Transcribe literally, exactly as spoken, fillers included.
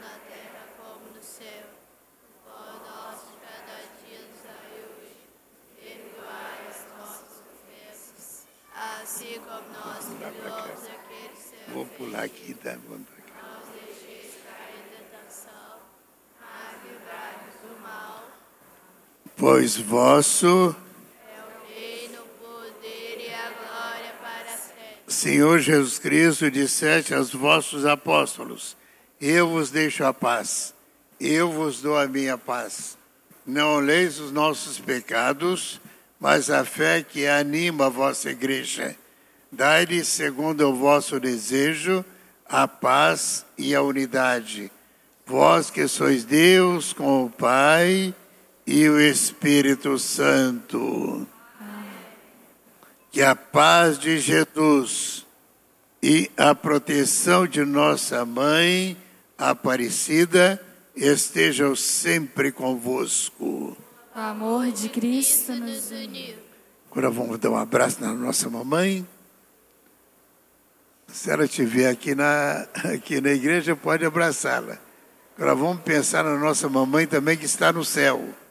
na terra como no céu. O pão nosso de cada dia nos dai hoje. Perdoai as nossas ofensas, assim como nós perdoamos aqueles que têm Vou pular aqui, tá? Vamos pra cá. Não os deixeis cair em tentação, mas livrai-nos do mal. Pois vosso, É o reino, o poder e a glória para sempre. Senhor Jesus Cristo, disseste aos vossos apóstolos: eu vos deixo a paz, eu vos dou a minha paz. Não olheis os nossos pecados, mas a fé que anima a vossa igreja. Dai-lhe, segundo o vosso desejo, a paz e a unidade. Vós que sois Deus com o Pai e o Espírito Santo. Que a paz de Jesus e a proteção de nossa Mãe Aparecida estejam sempre convosco. O amor de Cristo nos Nos uniu. Agora vamos dar um abraço na nossa mamãe. Se ela estiver aqui na, aqui na igreja, pode abraçá-la. Agora vamos pensar na nossa mamãe também que está no céu.